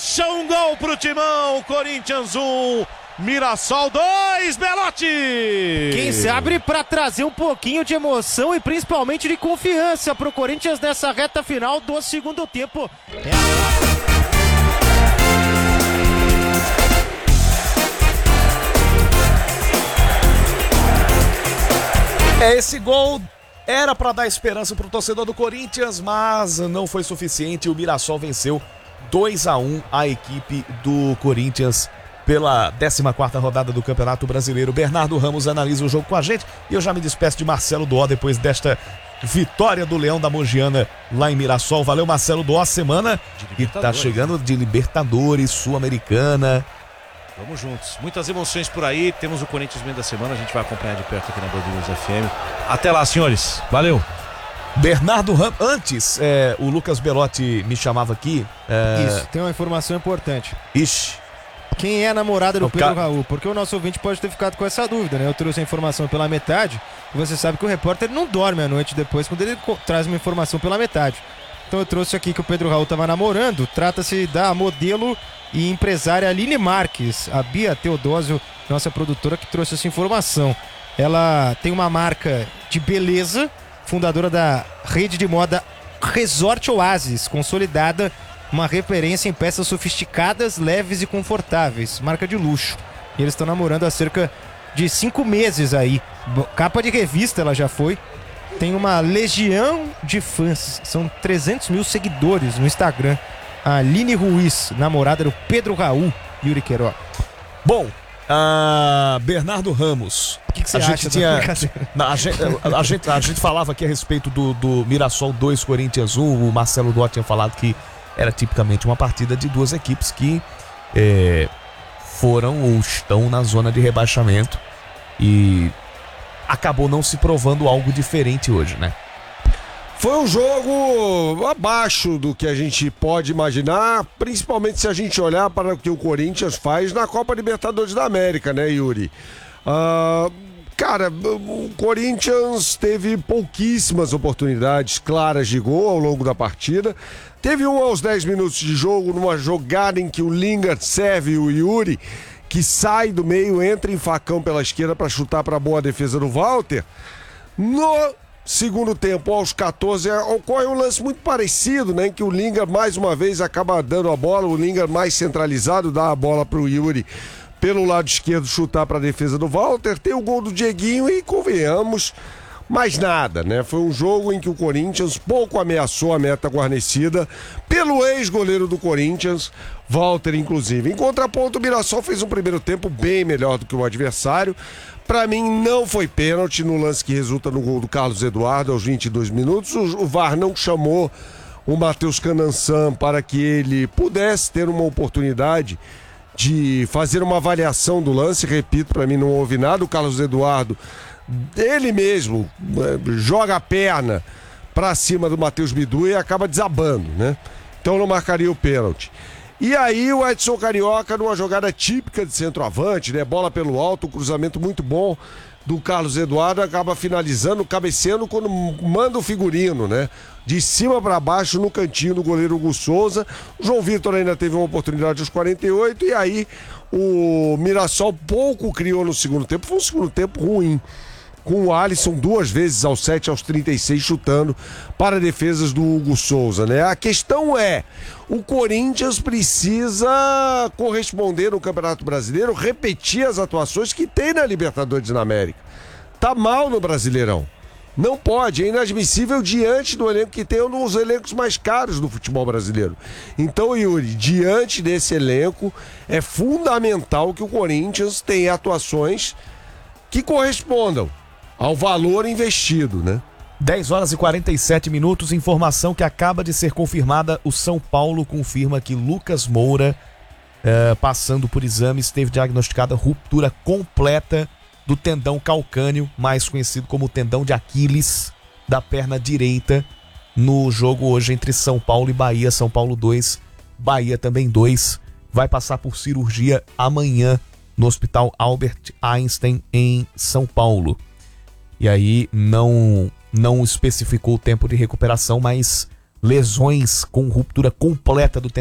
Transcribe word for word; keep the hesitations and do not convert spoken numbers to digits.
acha um gol pro Timão. Corinthians um, Mirassol dois, Belotti. Quem se abre para trazer um pouquinho de emoção e principalmente de confiança pro Corinthians nessa reta final do segundo tempo. É a... É, esse gol era para dar esperança pro torcedor do Corinthians, mas não foi suficiente. O Mirassol venceu dois a um a equipe do Corinthians pela décima quarta rodada do Campeonato Brasileiro. Bernardo Ramos analisa o jogo com a gente e eu já me despeço de Marcelo Doó depois desta vitória do Leão da Mogiana lá em Mirassol. Valeu, Marcelo Doó, semana que tá chegando de Libertadores, Sul-Americana. Vamos juntos, muitas emoções por aí. Temos o Corinthians meio da semana, a gente vai acompanhar de perto aqui na Band News F M. Até lá, senhores, valeu. Bernardo Ramos, antes é, o Lucas Belotti me chamava aqui. É... Isso, tem uma informação importante. Ixi. Quem é a namorada do o Pedro ca... Raul? Porque o nosso ouvinte pode ter ficado com essa dúvida, né? Eu trouxe a informação pela metade e você sabe que o repórter não dorme à noite depois quando ele traz uma informação pela metade. Então eu trouxe aqui que o Pedro Raul estava namorando. Trata-se da modelo e empresária Aline Marques, a Bia Teodósio, nossa produtora, que trouxe essa informação. Ela tem uma marca de beleza, fundadora da rede de moda Resort Oasis, consolidada, uma referência em peças sofisticadas, leves e confortáveis, marca de luxo. E eles estão namorando há cerca de cinco meses aí. Capa de revista ela já foi. Tem uma legião de fãs, são trezentos mil seguidores no Instagram. A Aline Ruiz, namorada do Pedro Raul, Yuri Queiroga. Bom, uh, Bernardo Ramos. O que, que você a acha gente tinha, da a, gente, a, a, gente, a gente falava aqui a respeito do, do Mirassol dois, Corinthians um. O Marcelo Doó tinha falado que era tipicamente uma partida de duas equipes que é, foram ou estão na zona de rebaixamento. E acabou não se provando algo diferente hoje, né? Foi um jogo abaixo do que a gente pode imaginar, principalmente se a gente olhar para o que o Corinthians faz na Copa Libertadores da América, né, Yuri? Uh, cara, o Corinthians teve pouquíssimas oportunidades claras de gol ao longo da partida. Teve um aos dez minutos de jogo, numa jogada em que o Lingard serve o Yuri, que sai do meio, entra em facão pela esquerda para chutar para a boa defesa do Walter. No segundo tempo, aos catorze, ocorre um lance muito parecido, né? Em que o Lingard mais uma vez acaba dando a bola, o Lingard mais centralizado dá a bola pro Yuri pelo lado esquerdo chutar para a defesa do Walter. Tem o gol do Dieguinho e, convenhamos, mais nada, né? Foi um jogo em que o Corinthians pouco ameaçou a meta guarnecida pelo ex-goleiro do Corinthians, Walter, inclusive. Em contraponto, o Mirassol fez um primeiro tempo bem melhor do que o adversário. Pra mim, não foi pênalti no lance que resulta no gol do Carlos Eduardo aos vinte e dois minutos. O, o V A R não chamou o Matheus Canançan para que ele pudesse ter uma oportunidade de fazer uma avaliação do lance. Repito, pra mim não houve nada. O Carlos Eduardo, ele mesmo, joga a perna pra cima do Matheus Bidu e acaba desabando, né? Então não marcaria o pênalti. E aí o Edson Carioca, numa jogada típica de centroavante, né? Bola pelo alto, um cruzamento muito bom do Carlos Eduardo, acaba finalizando, cabeceando quando manda o figurino, né? De cima para baixo no cantinho do goleiro Hugo Souza. O João Vitor ainda teve uma oportunidade aos quarenta e oito e aí o Mirassol pouco criou no segundo tempo. Foi um segundo tempo ruim, com o Alisson duas vezes aos sete, aos trinta e seis, chutando para defesas do Hugo Souza, né? A questão é, o Corinthians precisa corresponder no Campeonato Brasileiro, repetir as atuações que tem na Libertadores da América. Tá mal no Brasileirão. Não pode, é inadmissível diante do elenco que tem, um dos elencos mais caros do futebol brasileiro. Então, Yuri, diante desse elenco, é fundamental que o Corinthians tenha atuações que correspondam ao valor investido, né? dez horas e quarenta e sete minutos, informação que acaba de ser confirmada. O São Paulo confirma que Lucas Moura, eh, passando por exames, teve diagnosticada ruptura completa do tendão calcâneo, mais conhecido como tendão de Aquiles, da perna direita, no jogo hoje entre São Paulo e Bahia. São Paulo dois, Bahia também dois. Vai passar por cirurgia amanhã no Hospital Albert Einstein, em São Paulo. E aí não, não especificou o tempo de recuperação, mas lesões com ruptura completa do